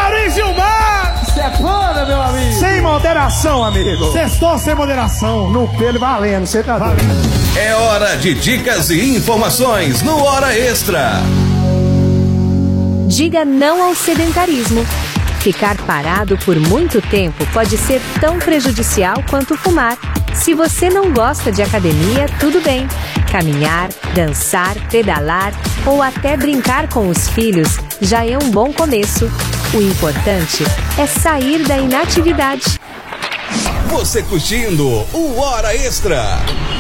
Maurício Mar! Stefana, meu amigo! Sem moderação, amigo! Sextou sem moderação! No pelo valendo, você tá valendo. É hora de dicas e informações no Hora Extra. Diga não ao sedentarismo. Ficar parado por muito tempo pode ser tão prejudicial quanto fumar. Se você não gosta de academia, tudo bem. Caminhar, dançar, pedalar ou até brincar com os filhos já é um bom começo. O importante é sair da inatividade. Você curtindo o Hora Extra.